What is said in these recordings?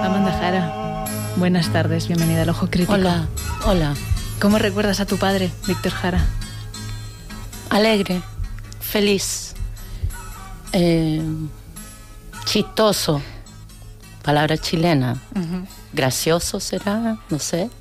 Amanda Jara, buenas tardes, bienvenida al Ojo Crítico. Hola, hola. ¿Cómo recuerdas a tu padre, Víctor Jara? Alegre, feliz, chistoso, palabra chilena. Gracioso será, no sé.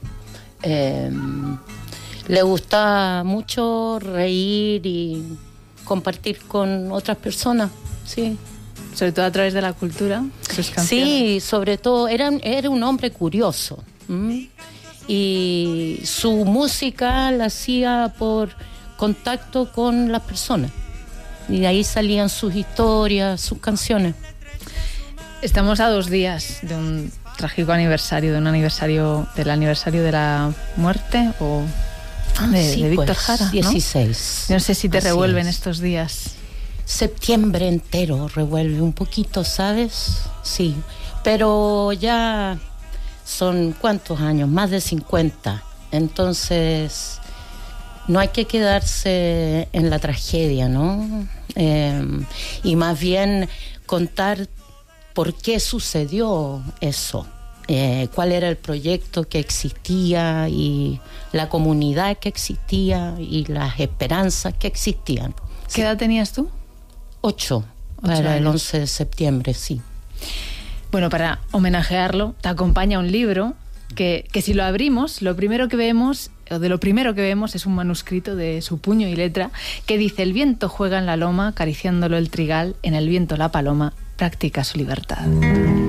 Le gusta mucho reír y compartir con otras personas, sí. Sobre todo a través de la cultura, sus canciones. Sí, sobre todo, era un hombre curioso. Y su música la hacía por contacto con las personas. Y de ahí salían sus historias, sus canciones. Estamos a 2 días de un trágico aniversario, del aniversario de la muerte de Víctor Jara, ¿no? 16. Yo no sé si te Así revuelven es. estos días. Septiembre entero revuelve un poquito, ¿sabes? Sí, pero ya son ¿cuántos años? Más de 50. Entonces, no hay que quedarse en la tragedia, ¿no? Y más bien contar por qué sucedió eso. Cuál era el proyecto que existía y la comunidad que existía y las esperanzas que existían. ¿Qué edad tenías tú? 8 para el 11 de septiembre, sí. Bueno, para homenajearlo, te acompaña un libro que si lo abrimos, lo primero que vemos es un manuscrito de su puño y letra que dice: el viento juega en la loma, acariciándolo el trigal, en el viento la paloma practica su libertad.